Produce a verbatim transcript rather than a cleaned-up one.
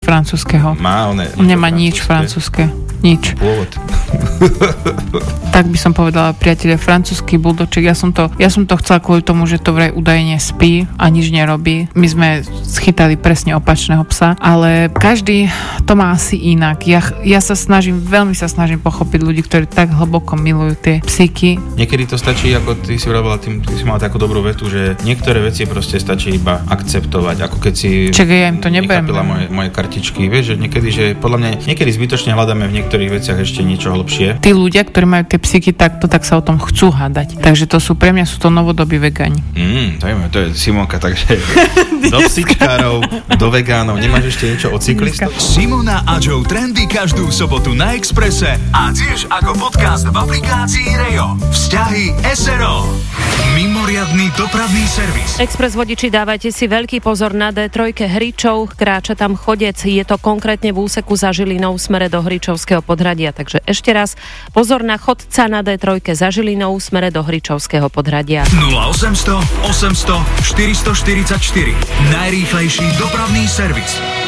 francúzskeho. Má, on je, Nemá nič francúzske. Nič. Pôvod. Tak by som povedala, priatelia, francúzsky buldoček. Ja som to, ja som to chcela kvôli tomu, že to vraj údajne spí a nič nerobí. My sme schytali presne opačného psa, ale každý to má asi inak. Ja, ja sa snažím, veľmi sa snažím pochopiť ľudí, ktorí tak hlboko milujú tie psíky. Niekedy to stačí, ako ty si vravila, tým, ty si mala takú dobrú vetu, že niektoré veci proste stačí iba akceptovať, ako keď si Čak, ja im to neberiem. nechápila moje, moje kartičky. Vieš, že niekedy, že podľa mňa, niekedy zbytočne hľadáme v niektorých veciach ešte niečo hlbšie. Tí ľudia, ktorí majú tie psíky takto, tak sa o tom chcú hádať. Takže to sú, pre mňa sú to novodobí vegani. Mm, to je, to je Simonka, takže do psíčkárov, do vegánov. Nemáš ešte niečo o cyklistoch? Simona a Joe trendy každú sobotu na Expresse a tiež ako podcast v aplikácii Rejo. Vzťahy es er o. Mimoriadny dopravný servis. Express vodiči, dávajte si veľký pozor na dé tri Hričov, kráča tam chodec, je to konkrétne v úseku za Žilinou v smere do Hričovského podhradia, takže ešte raz pozor na chodca na dé tri za Žilinou v smere do Hričovského podhradia. nula osemsto osemsto štyristoštyridsaťštyri. Najrýchlejší dopravný servis.